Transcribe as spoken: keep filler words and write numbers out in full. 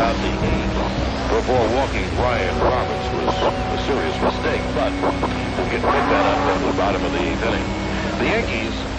out the eighth before walking Brian Roberts was a serious mistake, but we'll get pick that up at the bottom of the eighth inning. The Yankees